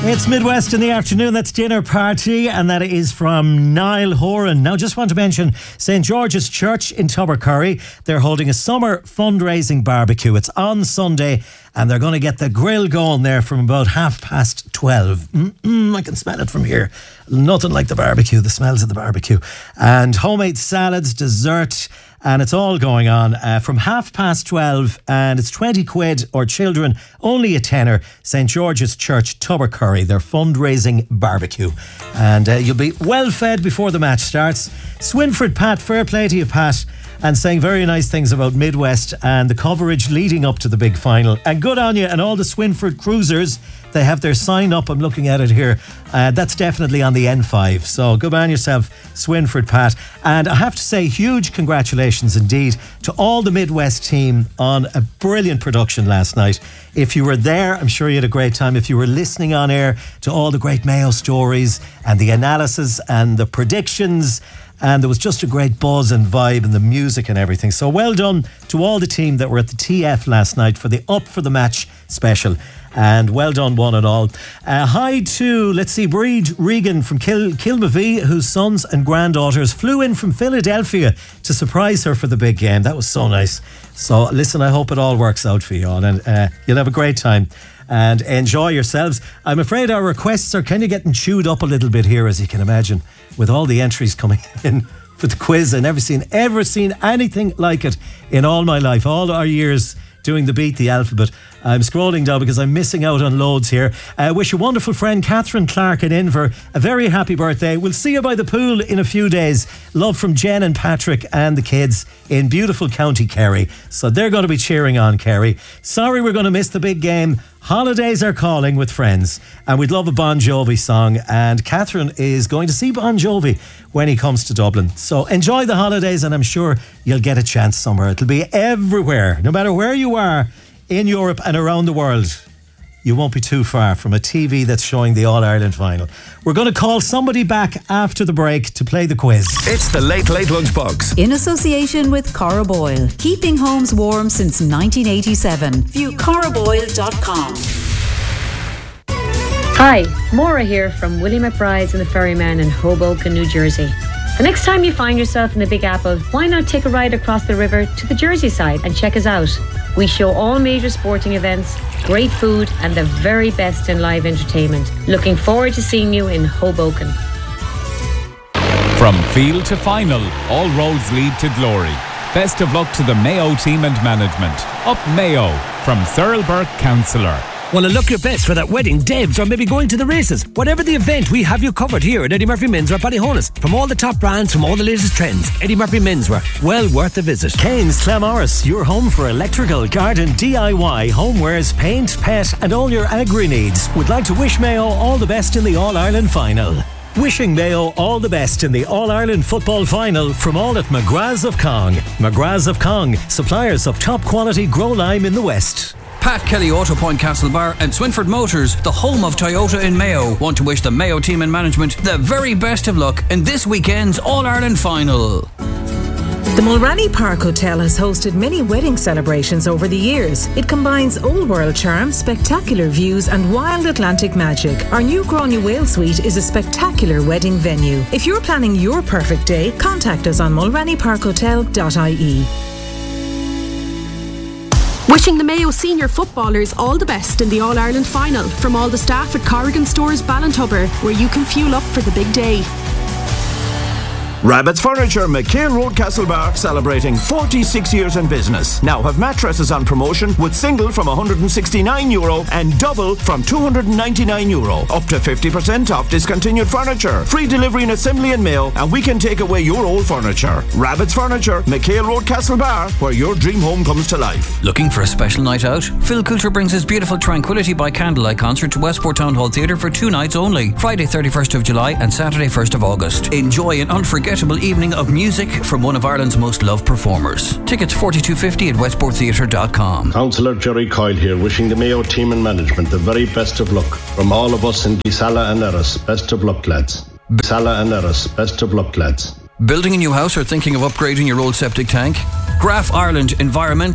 It's Midwest in the afternoon. That's Dinner Party, and that is from Niall Horan. Now, just want to mention St. George's Church in Tubbercurry. They're holding a summer fundraising barbecue. It's on Sunday, and they're going to get the grill going there from about 12:30. I can smell it from here. Nothing like the barbecue, the smells of the barbecue. And homemade salads, dessert, and it's all going on from 12:30, and it's 20 quid, or children only a tenner. St. George's Church, Tubbercurry, their fundraising barbecue. And you'll be well fed before the match starts. Swinford Pat, fair play to you, Pat, and saying very nice things about Midwest and the coverage leading up to the big final. And good on you and all the Swinford cruisers. They have their sign up. I'm looking at it here. That's definitely on the N5. So good on yourself, Swinford Pat. And I have to say, huge congratulations indeed to all the Midwest team on a brilliant production last night. If you were there, I'm sure you had a great time. If you were listening on air to all the great Mayo stories and the analysis and the predictions, and there was just a great buzz and vibe and the music and everything. So well done to all the team that were at the TF last night for the Up for the Match special. And well done one and all. Hi to, let's see, Breed Regan from Kilmavie, whose sons and granddaughters flew in from Philadelphia to surprise her for the big game. That was so nice. So listen, I hope it all works out for you all, and you'll have a great time and enjoy yourselves. I'm afraid our requests are kind of getting chewed up a little bit here, as you can imagine, with all the entries coming in for the quiz. I never seen anything like it in all my life, all our years doing the Beat the Alphabet. I'm scrolling down because I'm missing out on loads here. Wish your wonderful friend Catherine Clark in Inver a very happy birthday. We'll see you by the pool in a few days. Love from Jen and Patrick and the kids in beautiful County Kerry. So they're going to be cheering on Kerry. Sorry we're going to miss the big game. Holidays are calling with friends, and we'd love a Bon Jovi song, and Catherine is going to see Bon Jovi when he comes to Dublin. So enjoy the holidays, and I'm sure you'll get a chance somewhere. It'll be everywhere, no matter where you are in Europe and around the world. You won't be too far from a TV that's showing the All-Ireland final. We're going to call somebody back after the break to play the quiz. It's the Late Late Lunchbox. In association with Cora Boyle. Keeping homes warm since 1987. View coraboyle.com. Hi, Maura here from Willie McBride's and the Ferryman in Hoboken, New Jersey. The next time you find yourself in the Big Apple, why not take a ride across the river to the Jersey side and check us out? We show all major sporting events, great food, and the very best in live entertainment. Looking forward to seeing you in Hoboken. From field to final, all roads lead to glory. Best of luck to the Mayo team and management. Up Mayo, from Cyril Burke, Councillor. Want to look your best for that wedding, debs, or maybe going to the races? Whatever the event, we have you covered here at Eddie Murphy Menswear Ballyhonus. From all the top brands, from all the latest trends, Eddie Murphy Menswear, well worth a visit. Kane's Clamorris, your home for electrical, garden, DIY, homewares, paint, pet, and all your agri needs. Would like to wish Mayo all the best in the All-Ireland final. Wishing Mayo all the best in the All-Ireland football final from all at McGrath's of Cong. McGrath's of Cong, suppliers of top quality grow lime in the West. Pat Kelly Auto Point Castlebar and Swinford Motors, the home of Toyota in Mayo, want to wish the Mayo team and management the very best of luck in this weekend's All-Ireland final. The Mulranny Park Hotel has hosted many wedding celebrations over the years. It combines old world charm, spectacular views and wild Atlantic magic. Our new Gráinne Whale Suite is a spectacular wedding venue. If you're planning your perfect day, contact us on mulrannyparkhotel.ie. Wishing the Mayo senior footballers all the best in the All-Ireland final from all the staff at Corrigan Stores Ballintubber, where you can fuel up for the big day. Rabbit's Furniture, McHale Road, Castlebar, celebrating 46 years in business. Now have mattresses on promotion with single from €169 and double from €299. Up to 50% off discontinued furniture. Free delivery and assembly in Mayo, and we can take away your old furniture. Rabbit's Furniture, McHale Road, Castlebar, where your dream home comes to life. Looking for a special night out? Phil Coulter brings his beautiful Tranquility by Candlelight concert to Westport Town Hall Theatre for 2 nights only. Friday 31st of July and Saturday 1st of August. Enjoy an unforgettable evening of music from one of Ireland's most loved performers. Tickets $42.50 at westporttheatre.com. Councillor Jerry Coyle here, wishing the Mayo team and management the very best of luck. From all of us in Gisala and Erris, best of luck, lads. Gisala and Erris, best of luck, lads. Building a new house or thinking of upgrading your old septic tank? Graf Ireland Environmental